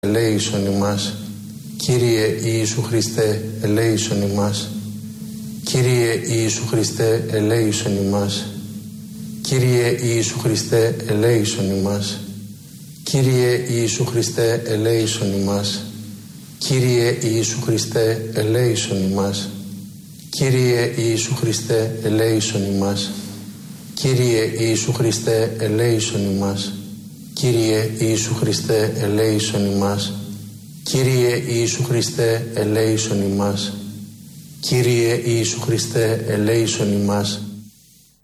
ελέησον ημάς. Κύριε Ιησού Χριστέ, ελέησον ημάς. Κύριε Ιησού Χριστέ, ελέησον ημάς. Κύριε Ιησού Χριστέ, ελέησον ημάς. Κύριε Ιησού Χριστέ, ελέησον ημάς. Κύριε Ιησού Χριστέ, ελέησον ημάς. Κύριε Ιησού Χριστέ, ελέησον ημάς. Κύριε Ιησού Χριστέ, ελέησον ημάς. Κύριε Ιησού Χριστέ, ελέησον ημάς. Κύριε Ιησού Χριστέ, ελέησον ημάς. Κύριε Ιησού Χριστέ, ελέησον ημάς.